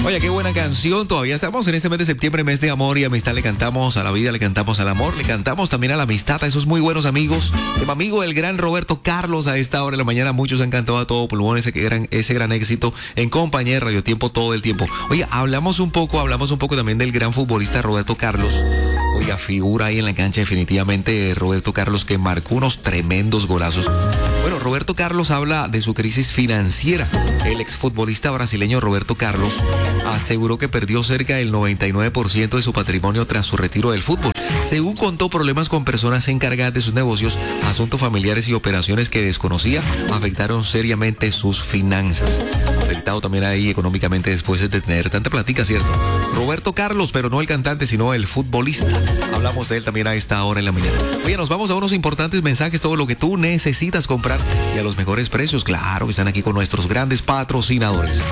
Oye, qué buena canción. Todavía estamos en este mes de septiembre, mes de amor y amistad. Le cantamos a la vida, le cantamos al amor, le cantamos también a la amistad, a esos muy buenos amigos. Mi amigo, el gran Roberto Carlos, a esta hora de la mañana. Muchos han cantado a todo pulmón ese gran éxito en compañía de Radio Tiempo todo el tiempo. Oye, hablamos un poco también del gran futbolista Roberto Carlos. Oiga, figura ahí en la cancha definitivamente Roberto Carlos, que marcó unos tremendos golazos. Bueno, Roberto Carlos habla de su crisis financiera. El exfutbolista brasileño Roberto Carlos aseguró que perdió cerca del 99% de su patrimonio tras su retiro del fútbol. Según contó, problemas con personas encargadas de sus negocios, asuntos familiares y operaciones que desconocía afectaron seriamente sus finanzas. Afectado también ahí económicamente después de tener tanta platica, ¿cierto? Roberto Carlos, pero no el cantante, sino el futbolista. Hablamos de él también a esta hora en la mañana. Oye, nos vamos a unos importantes mensajes, todo lo que tú necesitas comprar y a los mejores precios. Claro que están aquí con nuestros grandes patrocinadores.